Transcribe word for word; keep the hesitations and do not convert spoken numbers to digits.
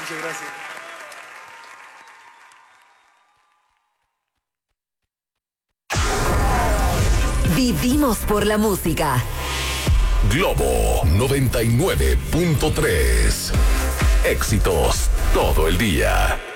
Muchas gracias. Vivimos por la música. Globo noventa y nueve punto tres. Éxitos todo el día.